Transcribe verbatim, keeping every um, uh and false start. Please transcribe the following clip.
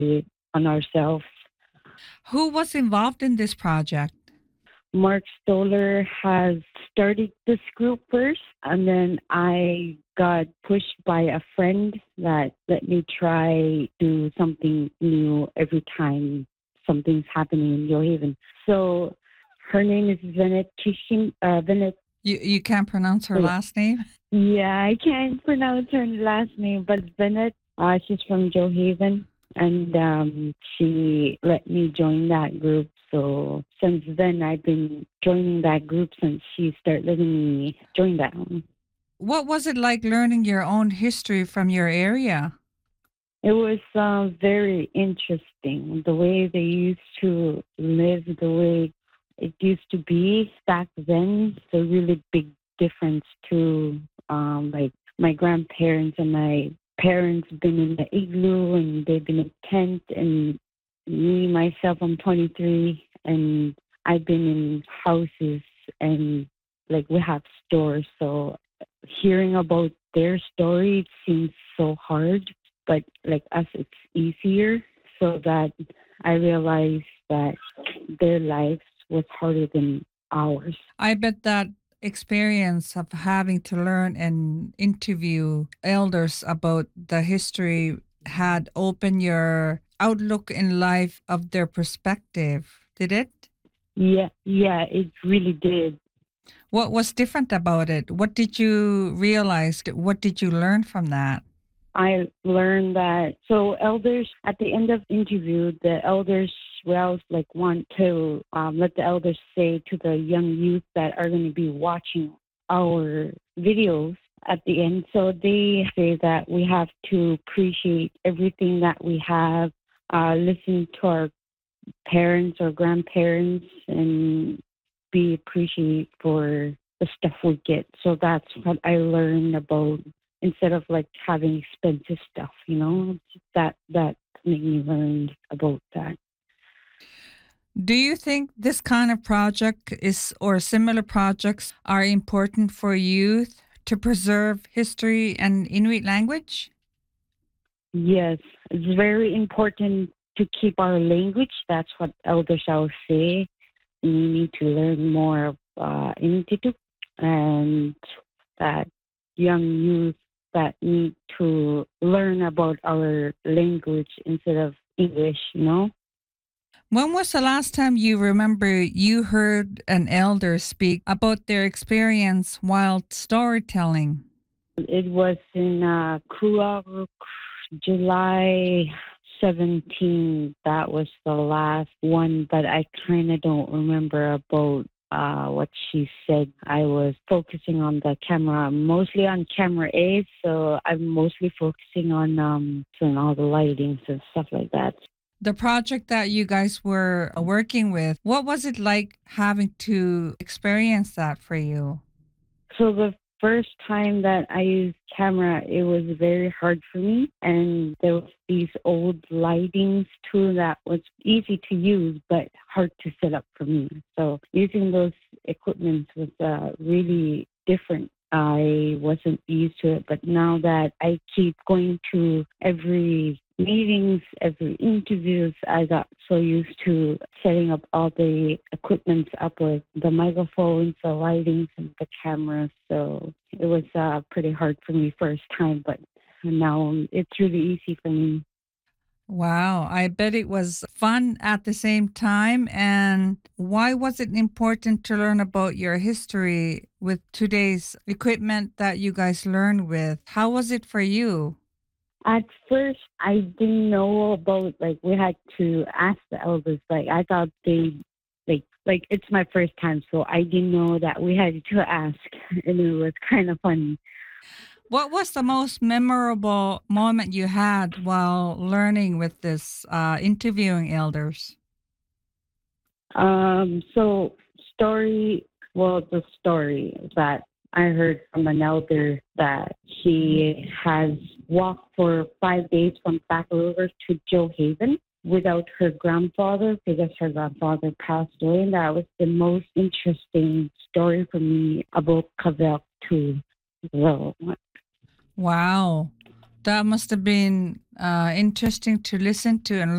on ourselves. Who was involved in this project? Mark Stoller has started this group first, and then I got pushed by a friend that let me try do something new every time something's happening in New Haven. So her name is Venet Kishim, uh, Venet. You you can't pronounce her last name? Yeah, I can't pronounce her last name, but Venet. Uh, she's from Joe Haven, and um, she let me join that group. So since then, I've been joining that group since she started letting me join that one. What was it like learning your own history from your area? It was uh, very interesting the way they used to live, the way it used to be back then. It's a really big difference to um, like my grandparents and my parents been in the igloo and they've been in a tent, and me myself I'm twenty-three and I've been in houses and like we have stores. So hearing about their story it seems so hard, but like us it's easier, so that I realized that their lives was harder than ours. I bet that experience of having to learn and interview elders about the history had opened your outlook in life of their perspective. Did it? Yeah, yeah, it really did. What was different about it? What did you realize? What did you learn from that? I learned that so elders at the end of interview, the elders will like want to um, let the elders say to the young youth that are going to be watching our videos at the end. So they say that we have to appreciate everything that we have, uh, listen to our parents or grandparents, and be appreciative for the stuff we get. So that's what I learned about instead of like having expensive stuff, you know, that that made me learn about that. Do you think this kind of project is or similar projects are important for youth to preserve history and Inuit language? Yes, it's very important to keep our language. That's what elders shall say. We need to learn more of uh, Inuktitut, and that young youth that need to learn about our language instead of English, you know? When was the last time you remember you heard an elder speak about their experience while storytelling? It was in uh, Kuaruk, July seventeenth. That was the last one, but I kind of don't remember about uh, what she said. I was focusing on the camera, mostly on camera A, so I'm mostly focusing on um, on all the lightings and stuff like that. The project that you guys were working with, what was it like having to experience that for you? So the first time that I used camera, it was very hard for me, and there was these old lightings too that was easy to use but hard to set up for me. So using those equipments was uh, really different. I wasn't used to it, but now that I keep going to every meetings, every interviews, I got so used to setting up all the equipment up with the microphones, the lightings, and the cameras. So it was uh, pretty hard for me first time, but now it's really easy for me. Wow, I bet it was fun at the same time. And why was it important to learn about your history with today's equipment that you guys learned with? How was it for you? At first, I didn't know about like we had to ask the elders. Like I thought they like like it's my first time, so I didn't know that we had to ask, and it was kind of funny. What was the most memorable moment you had while learning with this uh, interviewing elders? Um, so story, well, the story that I heard from an elder that she has walked for five days from Back River to Joe Haven without her grandfather because her grandfather passed away. And that was the most interesting story for me about Quebec too. So Wow, that must have been uh, interesting to listen to and